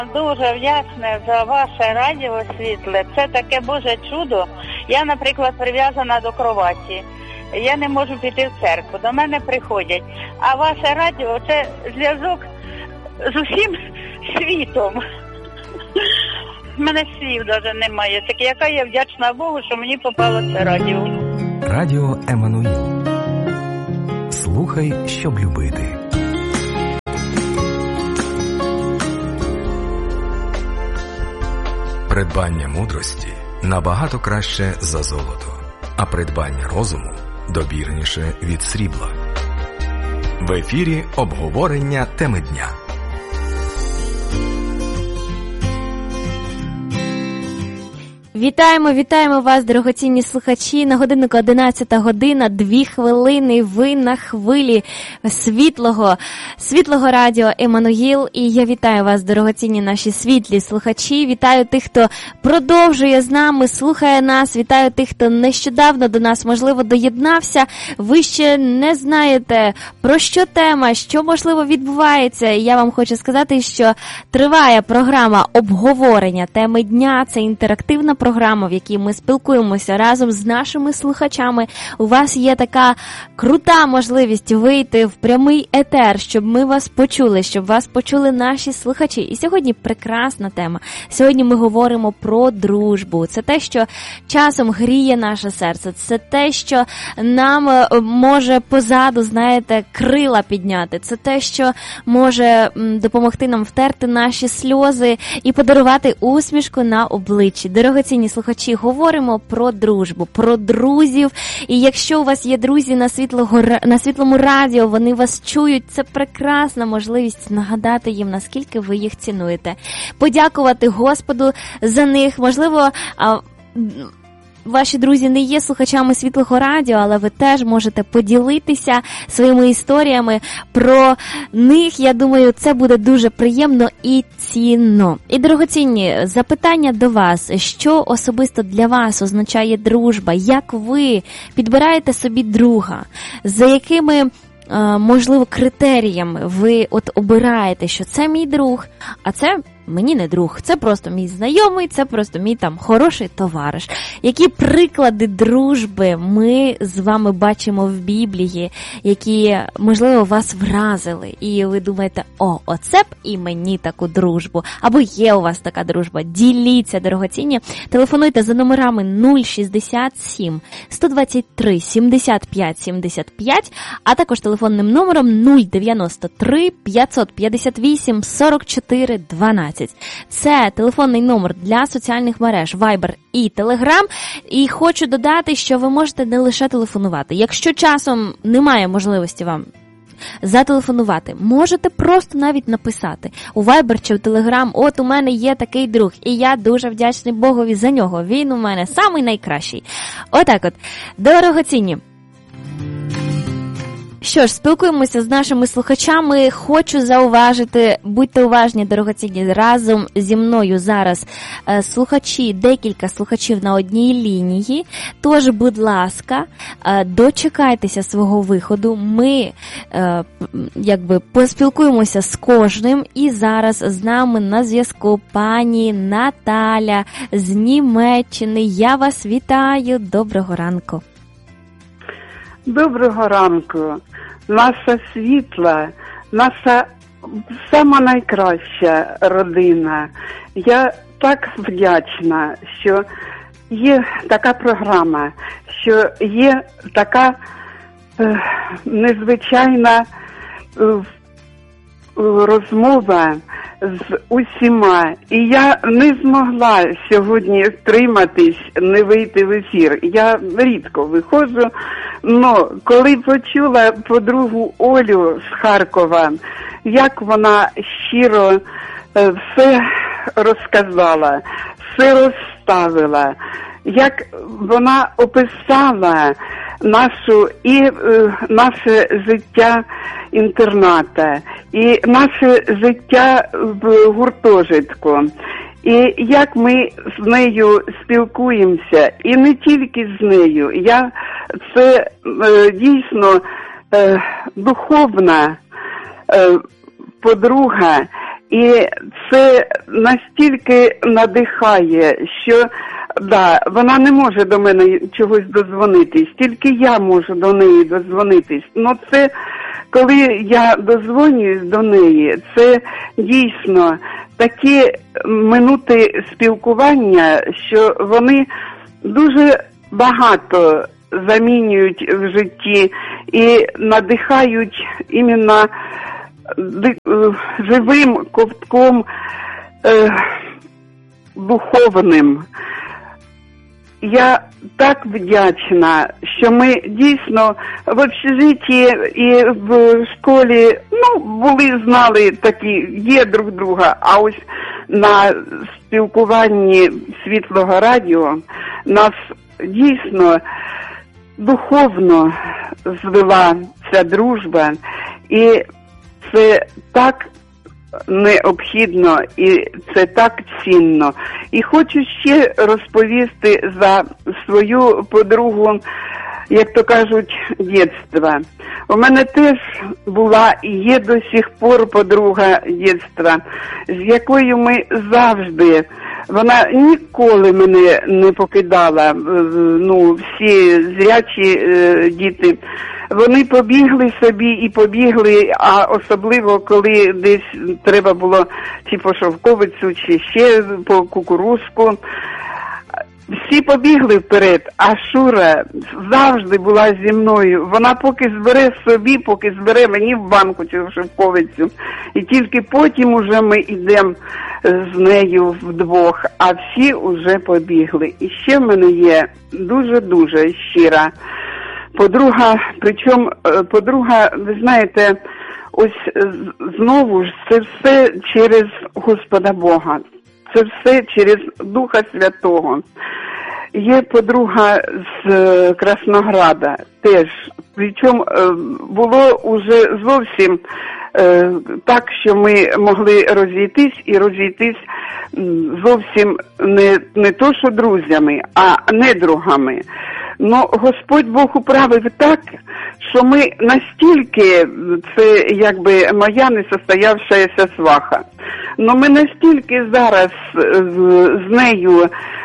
Дуже вдячна за ваше радіо світле. Це таке Боже чудо. Я, наприклад, прив'язана до кроваті. Я не можу піти в церкву. До мене приходять. А ваше радіо – це зв'язок з усім світом. У мене слів навіть немає. Так яка я вдячна Богу, що мені попало це радіо. Радіо Еммануїл. Слухай, щоб любити. Придбання мудрості набагато краще за золото, а придбання розуму добірніше від срібла. В ефірі обговорення теми дня. Вітаємо вас, дорогоцінні слухачі. На годиннику 11 година, 2 хвилини. Ви на хвилі світлого радіо Еммануїл. І я вітаю вас, дорогоцінні наші світлі слухачі. Вітаю тих, хто продовжує з нами, слухає нас. Вітаю тих, хто нещодавно до нас, можливо, доєднався. Ви ще не знаєте, про що тема, що, можливо, відбувається. І я вам хочу сказати, що триває програма обговорення теми дня. Це інтерактивна програма, в якій ми спілкуємося разом з нашими слухачами. У вас є така крута можливість вийти в прямий етер, щоб ми вас почули, щоб вас почули наші слухачі. І сьогодні прекрасна тема. Сьогодні ми говоримо про дружбу. Це те, що часом гріє наше серце. Це те, що нам може позаду, знаєте, крила підняти. Це те, що може допомогти нам втерти наші сльози і подарувати усмішку на обличчі. Дорогоцінні слухачі, говоримо про дружбу, про друзів. І якщо у вас є друзі на світлому радіо, вони вас чують, це прекрасна можливість нагадати їм, наскільки ви їх цінуєте. Подякувати Господу за них. Можливо, ваші друзі не є слухачами світлого радіо, але ви теж можете поділитися своїми історіями про них. Я думаю, це буде дуже приємно і цінно. І, дорогоцінні, запитання до вас. Що особисто для вас означає дружба? Як ви підбираєте собі друга? За якими, можливо, критеріями ви обираєте, що це мій друг, а це мені не друг, це просто мій знайомий, це просто мій хороший товариш. Які приклади дружби ми з вами бачимо в Біблії, які, можливо, вас вразили, і ви думаєте, оце б і мені таку дружбу, або є у вас така дружба. Діліться, дорогоцінні. Телефонуйте за номерами 067 123 75 75, а також телефонним номером 093 558 44 12. Це телефонний номер для соціальних мереж Viber і Telegram. І хочу додати, що ви можете не лише телефонувати. Якщо часом немає можливості вам зателефонувати, можете просто навіть написати у Viber чи в Telegram: от у мене є такий друг, і я дуже вдячний Богові за нього. Він у мене самий найкращий. Отак от. Дорогоцінні. Що ж, спілкуємося з нашими слухачами. Хочу зауважити, будьте уважні, дорогоцінні, разом зі мною зараз декілька слухачів на одній лінії. Тож, будь ласка, дочекайтеся свого виходу. Ми поспілкуємося з кожним. І зараз з нами на зв'язку пані Наталя з Німеччини. Я вас вітаю. Доброго ранку. Доброго ранку. Наша світла, наша сама найкраща родина. Я так вдячна, що є така програма, що є така незвичайна розмова з усіма. І я не змогла сьогодні втриматись, не вийти в ефір. Я рідко виходжу, але коли почула подругу Олю з Харкова, як вона щиро все розказала, все розставила, як вона описала наше життя інтерната і наше життя в гуртожитку. І як ми з нею спілкуємося, і не тільки з нею. Це дійсно духовна подруга, І це настільки надихає, що да, вона не може до мене чогось дозвонитись, тільки я можу до неї дозвонитись. Ну це, коли я дозвонююсь до неї, це дійсно такі минути спілкування, що вони дуже багато замінюють в житті і надихають іменно живим ковтком духовним. Я так вдячна, що ми дійсно в общежитті і в школі, знали такі, є друг друга, а ось на спілкуванні Світлого радіо нас дійсно духовно звела ця дружба, і це так необхідно і це так цінно. І хочу ще розповісти за свою подругу, як то кажуть, дєтства. У мене теж була і є до сих пор подруга дєтства, з якою ми завжди, вона ніколи мене не покидала, всі зрячі діти. Вони побігли собі і побігли, а особливо, коли десь треба було чи по шовковицю, чи ще по кукурузку. Всі побігли вперед, а Шура завжди була зі мною. Вона поки збере собі, поки збере мені в банку цю шовковицю. І тільки потім уже ми йдемо з нею вдвох, а всі вже побігли. І ще в мене є дуже-дуже щира подруга, причому подруга, ви знаєте, ось знову ж це все через Господа Бога, це все через Духа Святого. Є подруга з Краснограда теж, причому було уже зовсім так, що ми могли розійтись і розійтись зовсім не то, що друзями, а недругами. Но Господь Бог управив так, що ми настільки, це якби моя несостоявшаяся сваха, но ми настільки зараз з нею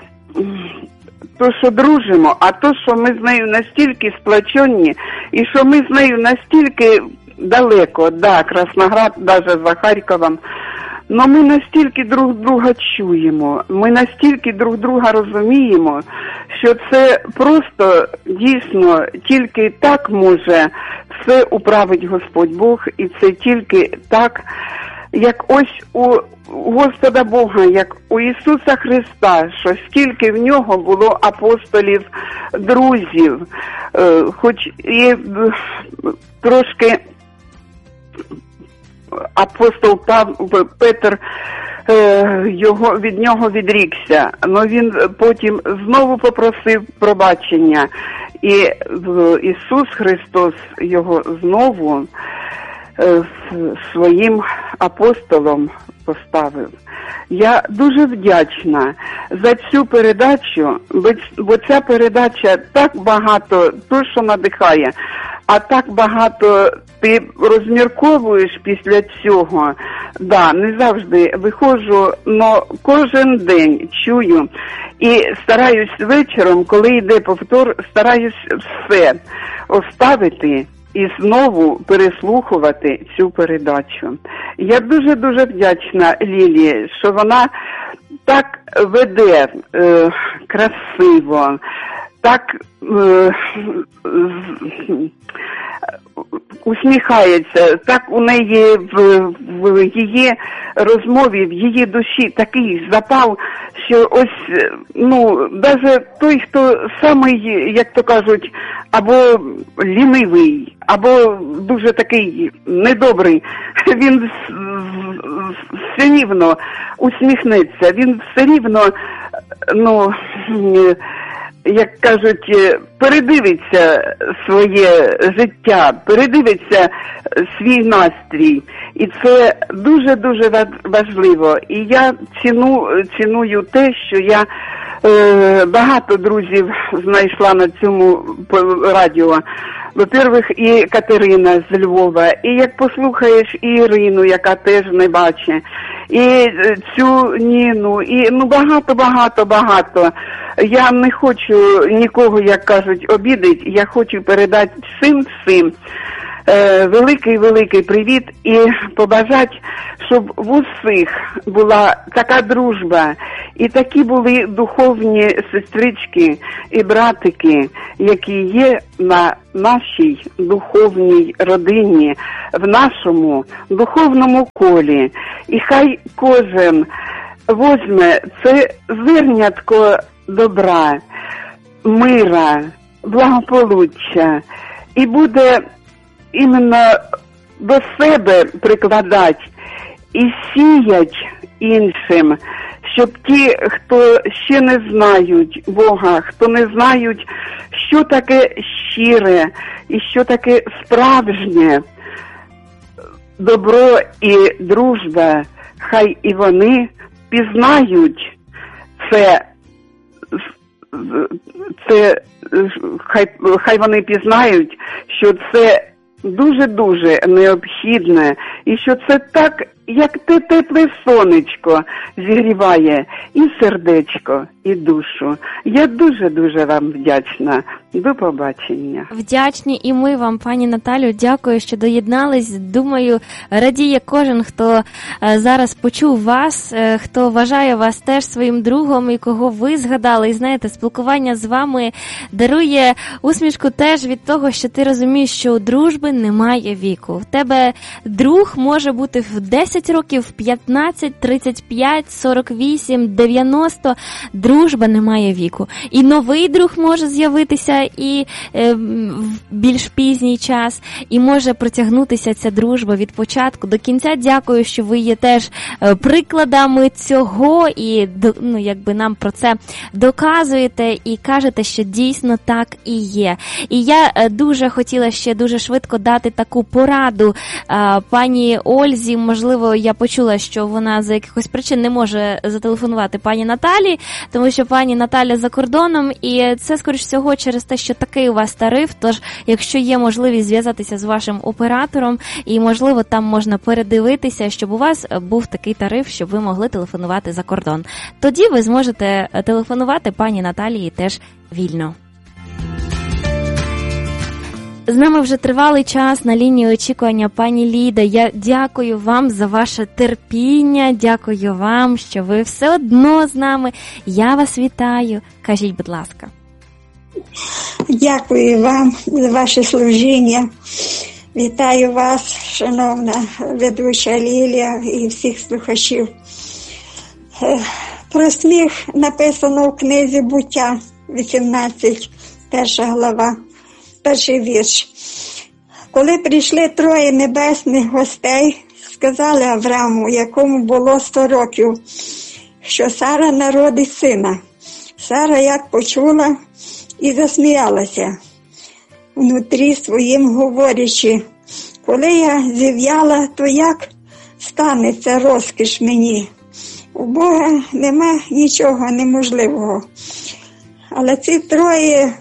то, що дружимо, а то, що ми з нею настільки сплочені, і що ми з нею настільки далеко, да, Красноград, навіть за Харковом, но ми настільки друг друга чуємо, ми настільки друг друга розуміємо, що це просто дійсно тільки так може все управить Господь Бог, і це тільки так, як ось у Господа Бога, як у Ісуса Христа, що скільки в нього було апостолів, друзів, хоч і трошки апостол Петр від нього відрікся, але він потім знову попросив пробачення, і Ісус Христос його знову своїм апостолом поставив. Я дуже вдячна за цю передачу, бо ця передача так багато, то, що надихає, а так багато ти розмірковуєш після цього. Да, не завжди виходжу, но кожен день чую і стараюсь вечором, коли йде повтор, стараюсь все оставити і знову переслухувати цю передачу. Я дуже-дуже вдячна Лілії, що вона так веде красиво, так усміхається, так у неї в її розмові, в її душі такий запал, що ось, навіть той, хто самий, як то кажуть, або лінивий, або дуже такий недобрий, він все рівно усміхнеться, він все рівно, як кажуть, передивиться своє життя, передивиться свій настрій. І це дуже-дуже важливо. І я ціную те, що я багато друзів знайшла на цьому радіо. Во-первых, і Катерина з Львова, і як послухаєш і Ірину, яка теж не бачить, і цю Ніну, і багато. Я не хочу нікого, як кажуть, обідати, я хочу передати всім великий привіт і побажати, щоб в усіх була така дружба і такі були духовні сестрички і братики, які є на нашій духовній родині, в нашому духовному колі. І хай кожен возьме це зернятко добра, мира, благополуччя і буде іменно до себе прикладати і сіять іншим, щоб ті, хто ще не знають Бога, хто не знають, що таке щире і що таке справжнє добро і дружба, хай і вони пізнають хай вони пізнають, що це дуже-дуже необхідне, і що це так, як те тепле сонечко зігріває і сердечко, і душу. Я дуже-дуже вам вдячна. До побачення. Вдячні і ми вам, пані Наталю. Дякую, що доєднались. Думаю, радіє кожен, хто зараз почув вас, хто вважає вас теж своїм другом і кого ви згадали. І знаєте, спілкування з вами дарує усмішку теж від того, що ти розумієш, що у дружби немає віку. В тебе друг може бути в 10 років, в 15, 35, 48, 90. Дружба не має віку. І новий друг може з'явитися і в більш пізній час, і може протягнутися ця дружба від початку до кінця. Дякую, що ви є теж прикладами цього і нам про це доказуєте і кажете, що дійсно так і є. І я дуже хотіла ще дуже швидко дати таку пораду пані Ользі. Можливо, я почула, що вона за якихось причин не може зателефонувати пані Наталі, тому що пані Наталя за кордоном, і це, скоріш всього, через те, що такий у вас тариф, тож, якщо є можливість зв'язатися з вашим оператором, і, можливо, там можна передивитися, щоб у вас був такий тариф, щоб ви могли телефонувати за кордон. Тоді ви зможете телефонувати пані Наталії теж вільно. З нами вже тривалий час на лінії очікування пані Ліда. Я дякую вам за ваше терпіння, дякую вам, що ви все одно з нами. Я вас вітаю. Кажіть, будь ласка. Дякую вам за ваше служіння. Вітаю вас, шановна ведуча Лілія і всіх слухачів. Про сміх написано в книзі «Буття» 18, 1 глава, 1 вірш. Коли прийшли 3 небесних гостей, сказали Аврааму, якому було 100 років, що Сара народить сина. Сара як почула і засміялася внутрі своїм, говорячи, коли я зів'яла, то як станеться розкіш мені? У Бога нема нічого неможливого. Але ці 3,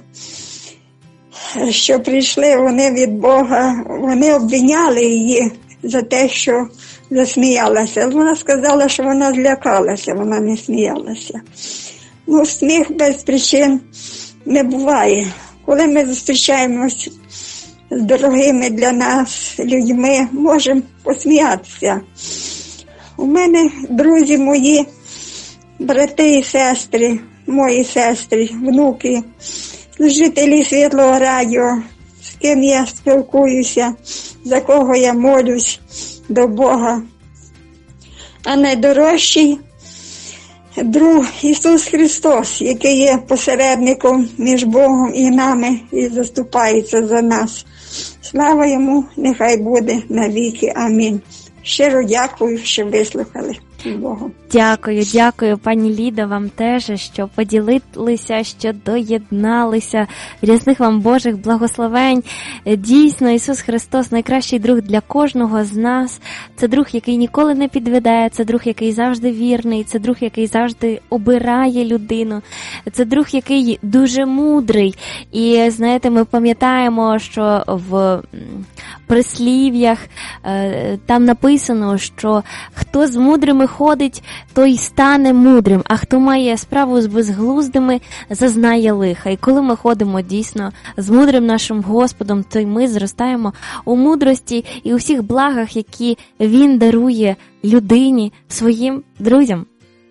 що прийшли, вони від Бога, вони обвиняли її за те, що засміялася. Вона сказала, що вона злякалася, вона не сміялася. Сміх без причин не буває. Коли ми зустрічаємось з дорогими для нас людьми, можемо посміятися. У мене друзі мої, брати і сестри, мої сестри, внуки, служителі Світлого радіо, з ким я спілкуюся, за кого я молюсь до Бога. А найдорожчий друг Ісус Христос, який є посередником між Богом і нами і заступається за нас. Слава Йому, нехай буде навіки. Амінь. Щиро дякую, що вислухали. з Богом. Дякую, пані Лідо, вам теж, що поділилися, що доєдналися. Рясних вам Божих благословень. Дійсно, Ісус Христос найкращий друг для кожного з нас. Це друг, який ніколи не підведе, це друг, який завжди вірний, це друг, який завжди обирає людину. Це друг, який дуже мудрий. І, знаєте, ми пам'ятаємо, що в прислів'ях там написано, що хто з мудрими ходить, той стане мудрим, а хто має справу з безглуздими, зазнає лиха. І коли ми ходимо дійсно з мудрим нашим Господом, то й ми зростаємо у мудрості і у всіх благах, які Він дарує людині, своїм друзям.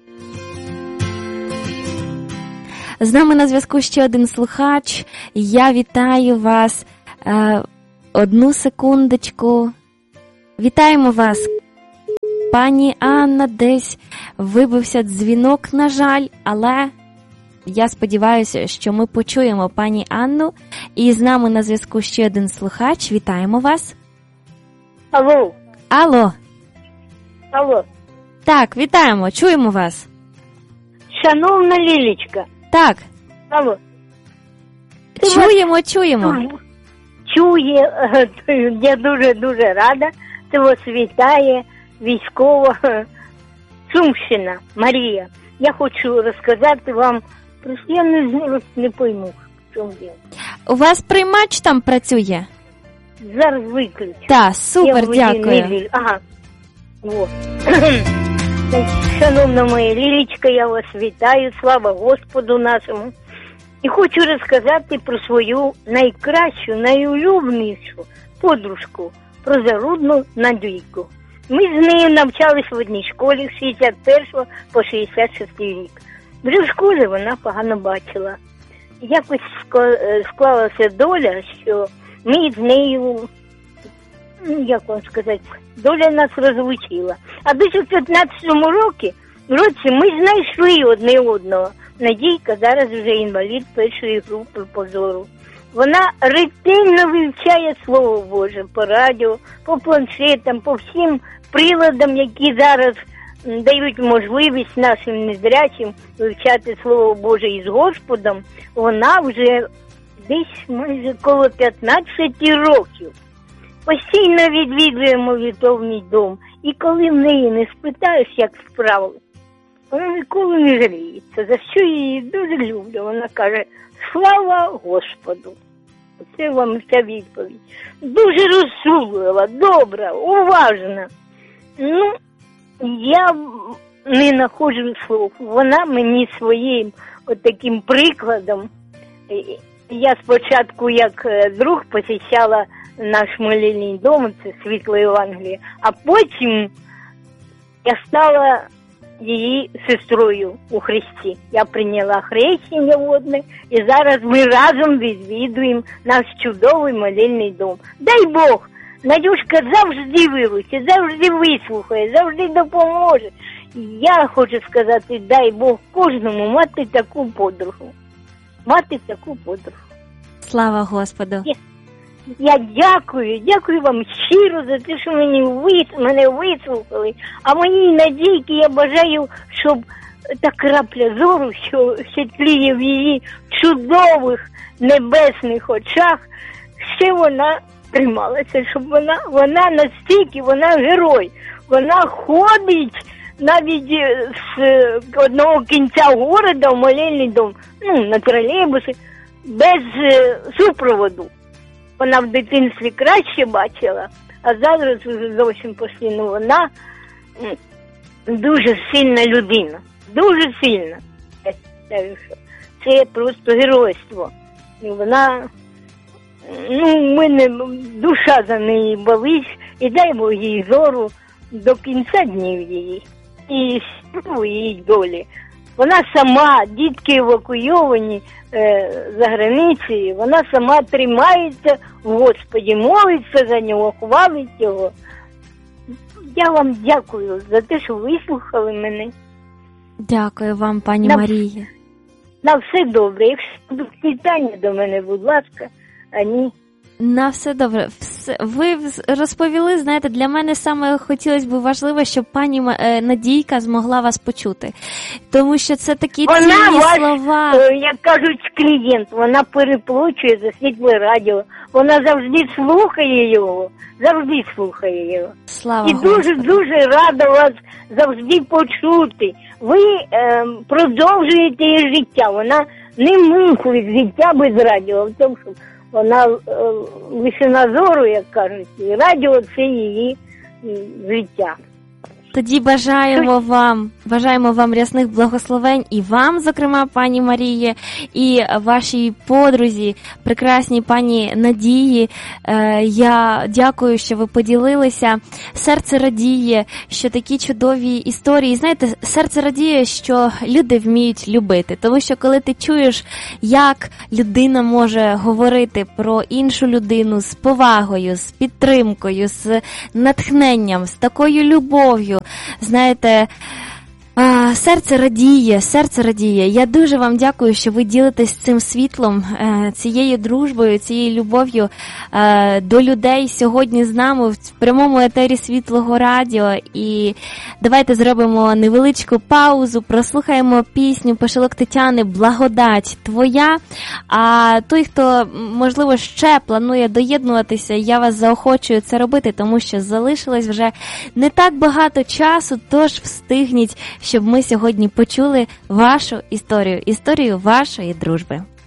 З нами на зв'язку ще один слухач. Я вітаю вас. Одну секундочку. Вітаємо вас. Пані Анна, десь вибився дзвінок, на жаль, але я сподіваюся, що ми почуємо пані Анну. І з нами на зв'язку ще один слухач. Вітаємо вас. Алло. Алло. Алло. Так, вітаємо, чуємо вас. Шановна Лілічка. Так. Алло. Чуємо. Чує, я дуже рада. Це вас вітає військова Сумщина Марія. Я хочу розказати вам, просто я не пойму, в чому діло. У вас приймач там працює? Зараз виключу. Так, супер, дякую. Ага. Вот. Шановна моя Лілічка, я вас вітаю, слава Господу нашому. І хочу розказати про свою найкращу, найулюбленішу подружку, про Зарудну Надійку. Ми з нею навчались в одній школі з 61 по 66 рік. Вже в школі вона погано бачила. Якось склалася доля, що ми з нею, як вам сказати, доля нас розлучила. А десь у 15-му році ми знайшли одне одного. Надійка зараз вже інвалід першої групи по зору. Вона ретельно вивчає Слово Боже по радіо, по планшетам, по всім приладам, які зараз дають можливість нашим незрячим вивчати Слово Боже із Господом. Вона вже десь майже коло 15 років. Постійно відвідуємо молитовний дом. І коли в неї не спитаєш, як справи, вона ніколи не жаліється, за що я її дуже люблю. Вона каже: слава Господу. Це вам вся відповідь. Дуже розсудлива, добра, уважна. Ну, я не знаходжу слов. Вона мені своїм таким прикладом. Я спочатку як друг посещала наш молільний дом, це Світло Євангелія, а потім я стала її сестрою у Христі. Я прийняла хрещення водне, і зараз ми разом відвідуємо наш чудовий молільний дом. Дай Бог, Надюшка завжди виручить, завжди вислухає, завжди допоможе. Я хочу сказати, дай Бог кожному мати таку подругу. Слава Господу. Я дякую вам щиро за те, що мене вислухали. А моїй Надійки я бажаю, щоб та крапля зору, що тліє в її чудових небесних очах, ще вона трималася, щоб вона настільки, вона герой. Вона ходить навіть з одного кінця города в молельний дом, на тролейбусі, без супроводу. Вона в дитинстві краще бачила, а зараз вже зовсім постійно. Вона дуже сильна людина. Дуже сильна. Це просто геройство. Вона, в мене душа за неї болить, і дай Бог їй зору до кінця днів її. І силу її долі. Вона сама, дітки евакуйовані за границею, вона сама тримається в Господі, молиться за нього, хвалить його. Я вам дякую за те, що вислухали мене. Дякую вам, пані Марія. На все добре. Якщо будуть питання до мене, будь ласка, а ні. На все добре. ви розповіли, знаєте, для мене саме хотілося б важливо, щоб пані Надійка змогла вас почути. Тому що це такі цінні слова. Як кажуть, клієнт, вона переплачує за Світле радіо. Вона завжди слухає його, Слава І Господу. дуже рада вас завжди почути. Ви продовжуєте її життя. Вона не мислить життя без радіо, в тому, що вона лишена зору, як кажуть, і радіо – це її життя. Тоді бажаємо вам рясних благословень і вам, зокрема, пані Марії, і вашій подрузі, прекрасній пані Надії. Я дякую, що ви поділилися. Серце радіє, що такі чудові історії. Знаєте, серце радіє, що люди вміють любити. Тому що коли ти чуєш, як людина може говорити про іншу людину з повагою, з підтримкою, з натхненням, з такою любов'ю, знаєте, серце радіє. Я дуже вам дякую, що ви ділитесь цим світлом, цією дружбою, цією любов'ю до людей сьогодні з нами в прямому етері Світлого радіо. І давайте зробимо невеличку паузу, прослухаємо пісню Пошилок Тетяни «Благодать твоя». А той, хто, можливо, ще планує доєднуватися, я вас заохочую це робити, тому що залишилось вже не так багато часу, тож встигніть, щоб ми сьогодні почули вашу історію вашої дружби.